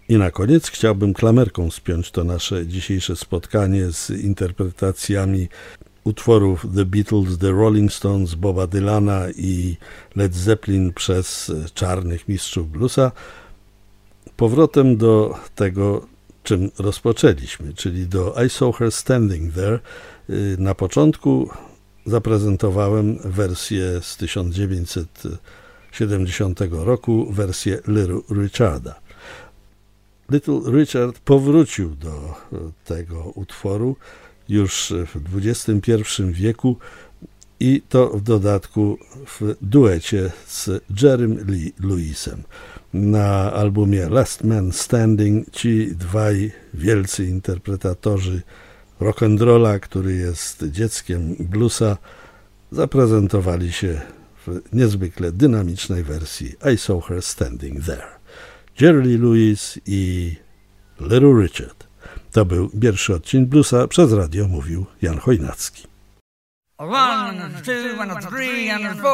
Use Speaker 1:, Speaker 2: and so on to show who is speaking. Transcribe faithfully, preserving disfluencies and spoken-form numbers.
Speaker 1: I na koniec chciałbym klamerką spiąć to nasze dzisiejsze spotkanie z interpretacjami utworów The Beatles, The Rolling Stones, Boba Dylana i Led Zeppelin przez czarnych mistrzów bluesa, powrotem do tego, czym rozpoczęliśmy, czyli do I Saw Her Standing There. Na początku zaprezentowałem wersję z tysiąc dziewięćset siedemdziesiątego roku, wersję Little Richarda. Little Richard powrócił do tego utworu już w dwudziestym pierwszym wieku i to w dodatku w duecie z Jerrym Lee Lewisem. Na albumie Last Man Standing ci dwaj wielcy interpretatorzy rock'n'rolla, który jest dzieckiem bluesa, zaprezentowali się w niezwykle dynamicznej wersji I Saw Her Standing There. Jerry Lee Lewis i Little Richard. To był pierwszy odcinek bluesa. Przez radio mówił Jan Chojnacki.
Speaker 2: One, two, and three, and four.